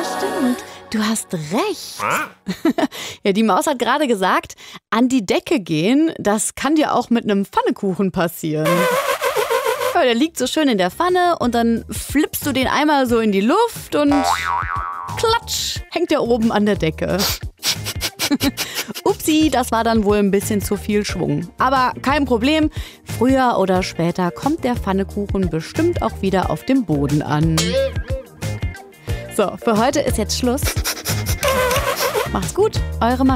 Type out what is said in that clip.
stimmt. Du hast recht. Ja, die Maus hat gerade gesagt, an die Decke gehen, das kann dir auch mit einem Pfannekuchen passieren. Ja, der liegt so schön in der Pfanne und dann flippst du den einmal so in die Luft und klatsch, hängt der oben an der Decke. Upsi, das war dann wohl ein bisschen zu viel Schwung. Aber kein Problem, früher oder später kommt der Pfannekuchen bestimmt auch wieder auf dem Boden an. So, für heute ist jetzt Schluss. Macht's gut, eure Maria.